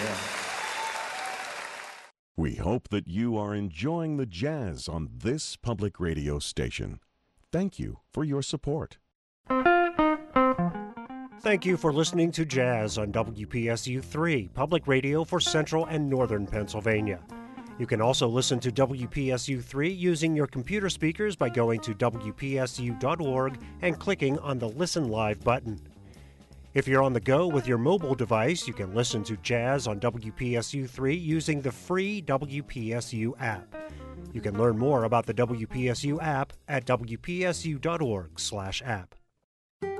Yeah. We hope that you are enjoying the jazz on this public radio station. Thank you for your support. Thank you for listening to Jazz on WPSU 3, public radio for Central and Northern Pennsylvania. You can also listen to WPSU 3 using your computer speakers by going to WPSU.org and clicking on the Listen Live button. If you're on the go with your mobile device, you can listen to Jazz on WPSU 3 using the free WPSU app. You can learn more about the WPSU app at WPSU.org/app.